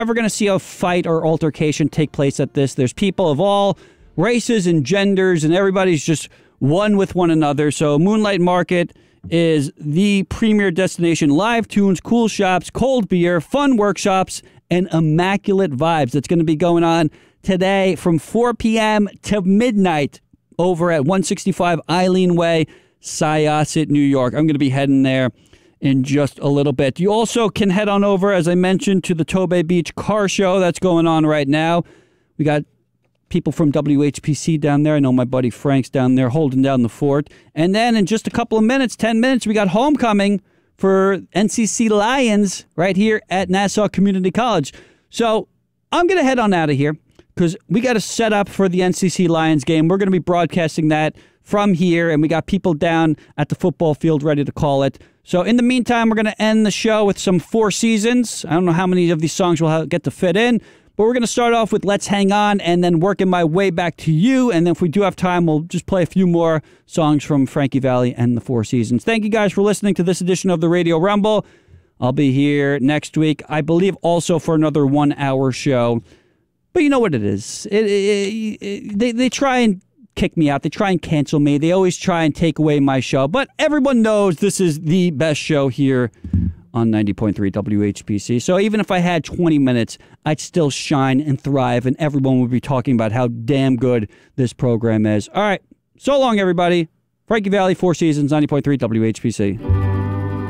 ever going to see a fight or altercation take place at this. There's people of all races and genders, and everybody's just one with one another. So Moonlight Market is the premier destination. Live tunes, cool shops, cold beer, fun workshops, and immaculate vibes. That's going to be going on today from 4 p.m. to midnight over at 165 Eileen Way, Syosset, New York. I'm going to be heading there in just a little bit. You also can head on over, as I mentioned, to the Tobay Beach Car Show that's going on right now. We got people from WHPC down there. I know my buddy Frank's down there holding down the fort. And then in just a couple of minutes, 10 minutes, we got homecoming for NCC Lions right here at Nassau Community College. So I'm going to head on out of here because we got to set up for the NCC Lions game. We're going to be broadcasting that from here, and we got people down at the football field ready to call it. So in the meantime, we're going to end the show with some Four Seasons. I don't know how many of these songs we'll get to fit in, but we're going to start off with Let's Hang On and then working my way back to You. And then if we do have time, we'll just play a few more songs from Frankie Valli and the Four Seasons. Thank you guys for listening to this edition of the Radio Rumble. I'll be here next week, I believe, also for another 1 hour show. But you know what it is. They try and kick me out. They try and cancel me. They always try and take away my show. But everyone knows this is the best show here on 90.3 WHPC. So even if I had 20 minutes, I'd still shine and thrive, and everyone would be talking about how damn good this program is. All right. So long, everybody. Frankie Valli, Four Seasons, 90.3 WHPC.